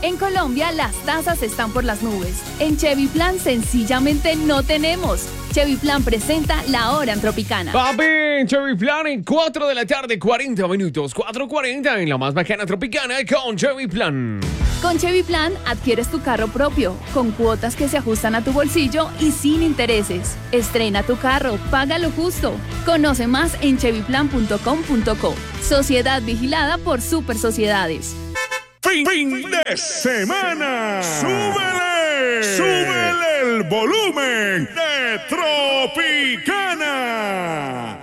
En Colombia las tasas están por las nubes. En Chevy Plan sencillamente no tenemos. Chevy Plan presenta La Hora en Tropicana. Papi, Chevy Plan en 4 de la tarde, 40 minutos. 4:40 en la más bacana Tropicana con Chevy Plan. Con Chevy Plan adquieres tu carro propio, con cuotas que se ajustan a tu bolsillo y sin intereses. Estrena tu carro, paga lo justo. Conoce más en chevyplan.com.co. Sociedad vigilada por Super Sociedades. Fin de semana. Súbele el volumen de Tropicana.